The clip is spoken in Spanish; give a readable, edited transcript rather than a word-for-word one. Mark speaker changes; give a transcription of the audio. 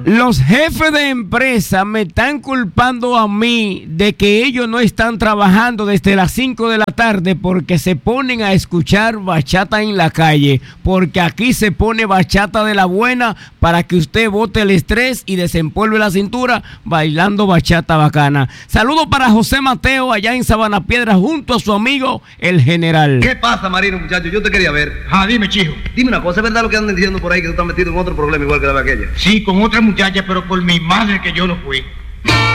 Speaker 1: Los jefes de empresa me están culpando a mí de que ellos no están trabajando desde las 5 de la tarde porque se ponen a escuchar bachata en la calle, porque aquí se pone bachata de la buena para que usted bote el estrés y desempolve la cintura bailando bachata bacana. Saludos para José Mateo allá en Sabana Piedra junto a su amigo el general.
Speaker 2: ¿Qué pasa, Marino, muchacho? Yo te quería ver.
Speaker 3: Dime, chico.
Speaker 2: Dime una cosa, ¿es verdad lo que andan diciendo por ahí que tú estás metido en otro problema igual que la de aquella?
Speaker 3: Sí, con otra muchacha, pero por mi madre que yo no fui.